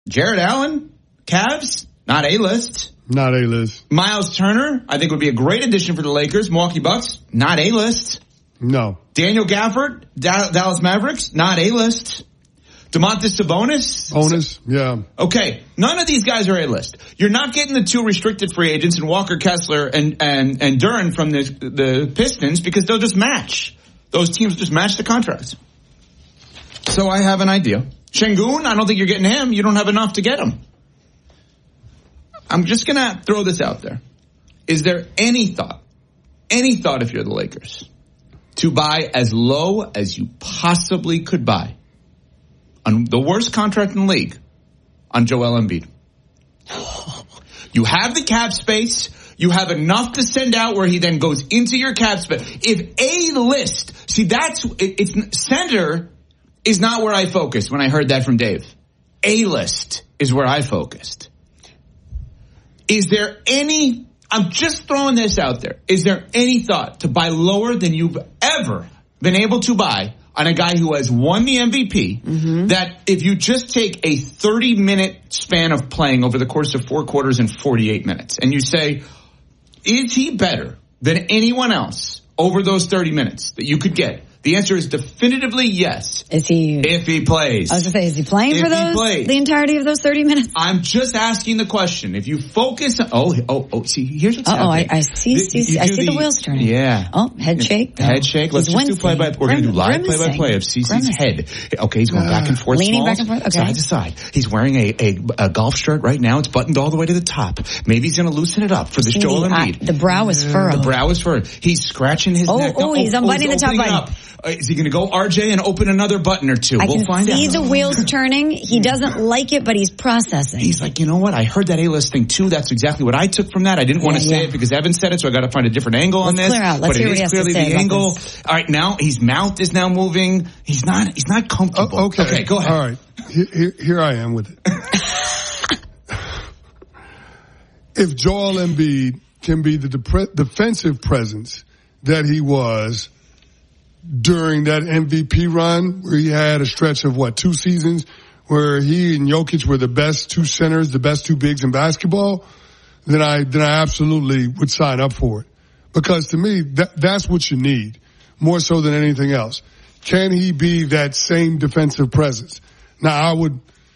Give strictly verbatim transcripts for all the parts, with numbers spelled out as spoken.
Jared Allen, Cavs, not A-list. Not A-list. Miles Turner, I think would be a great addition for the Lakers. Milwaukee Bucks, not A-list. No. Daniel Gafford, da- Dallas Mavericks, not A-list. Domantas Sabonis. Bonus, yeah. Okay, none of these guys are A-list. You're not getting the two restricted free agents and Walker Kessler and, and, and Duren from the, the Pistons because they'll just match. Those teams just match the contracts. So I have an idea. Şengün, I don't think you're getting him. You don't have enough to get him. I'm just going to throw this out there. Is there any thought, any thought if you're the Lakers, to buy as low as you possibly could buy on the worst contract in the league on Joel Embiid? You have the cap space. You have enough to send out where he then goes into your cap space. If A-list, see that's, it, it's center is not where I focused when I heard that from Dave. A-list is where I focused. Is there any, I'm just throwing this out there. Is there any thought to buy lower than you've ever been able to buy on a guy who has won the M V P, mm-hmm. that if you just take a thirty-minute span of playing over the course of four quarters and forty-eight minutes, and you say, is he better than anyone else over those thirty minutes that you could get? The answer is definitively yes. Is he? If he plays. I was going to say, is he playing if for those, the entirety of those thirty minutes? I'm just asking the question. If you focus on, oh, oh, oh, see, here's what's Uh-oh, happening. I, I see, see, see I see the, the wheels turning. Yeah. Oh, head shake. Head oh. shake. Let's he's just do play by, we're going to do live play by play of CeCe's head. Okay, he's going uh, back and forth. Leaning smalls, back and forth, okay. Side to side. He's wearing a, a, a golf shirt right now. It's buttoned all the way to the top. Maybe he's going to loosen it up for this Joel Embiid. The brow is furrowed. The brow is furrowed. He's scratching his oh, neck. Oh, oh, he's unbuttoning the top button. Uh, is he going to go R J and open another button or two? I we'll can find see out. the wheels turning. He doesn't like it, but he's processing. He's like, you know what? I heard that A-list thing too. That's exactly what I took from that. I didn't want to yeah, say yeah. it because Evan said it, so I got to find a different angle Let's on this. Clear out. Let's but hear it what is he has clearly to say the about angle. this. All right, now his mouth is now moving. He's not. He's not comfortable. Oh, okay. Okay, go ahead. All right. Here, here, here I am with it. If Joel Embiid can be the dep- defensive presence that he was during that M V P run where he had a stretch of, what, two seasons where he and Jokic were the best two centers, the best two bigs in basketball, then I then I absolutely would sign up for it. Because to me, that, that's what you need, more so than anything else. Can he be that same defensive presence? Now, I would,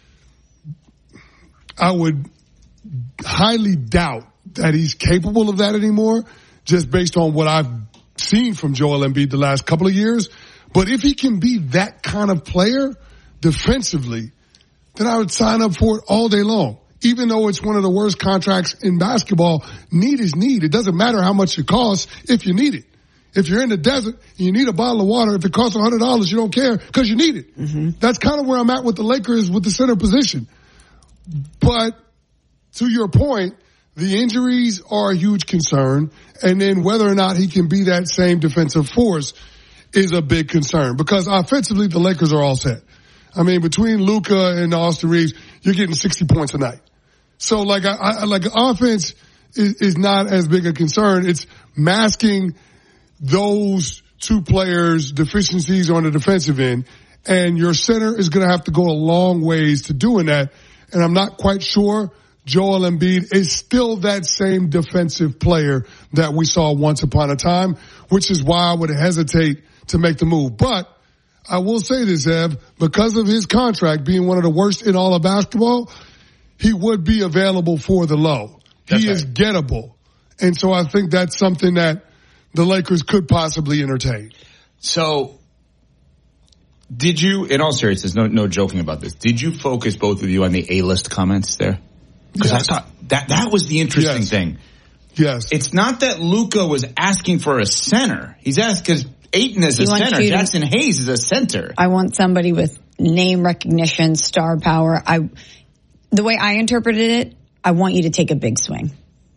I would highly doubt that he's capable of that anymore, just based on what I've seen from Joel Embiid the last couple of years. But if he can be that kind of player defensively, then I would sign up for it all day long. Even though it's one of the worst contracts in basketball, need is need. It doesn't matter how much it costs if you need it. If you're in the desert and you need a bottle of water, if it costs one hundred dollars, you don't care because you need it. Mm-hmm. That's kind of where I'm at with the Lakers with the center position. But to your point, the injuries are a huge concern, and then whether or not he can be that same defensive force is a big concern because offensively the Lakers are all set. I mean, between Luka and Austin Reeves, you're getting sixty points a night. So like, I, I like offense is, is not as big a concern. It's masking those two players' deficiencies on the defensive end, and your center is going to have to go a long ways to doing that. And I'm not quite sure Joel Embiid is still that same defensive player that we saw once upon a time, which is why I would hesitate to make the move. But I will say this, Ev, because of his contract being one of the worst in all of basketball, he would be available for the low. That's he right. is gettable. And so I think that's something that the Lakers could possibly entertain. So did you, in all seriousness, no, no joking about this, did you focus, both of you, on the A-list comments there? Because yes. I thought that that was the interesting yes. thing. Yes. It's not that Luka was asking for a center. He's asked because Ayton is he a center. Jackson to, Hayes is a center. I want somebody with name recognition, star power. I, the way I interpreted it, I want you to take a big swing.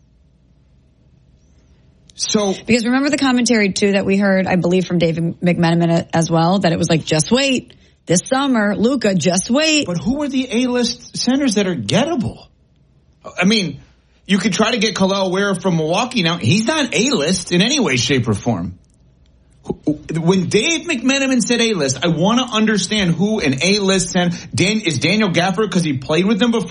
So, because remember the commentary too that we heard, I believe from David McMenamin as well, that it was like, just wait. This summer, Luka, just wait. But who are the A-list centers that are gettable? I mean, you could try to get Khalil Ware from Milwaukee now. He's not A-list in any way, shape, or form. When Dave McMenamin said A-list, I want to understand who an A-list sent. Dan, is Daniel Gafford because he played with them before?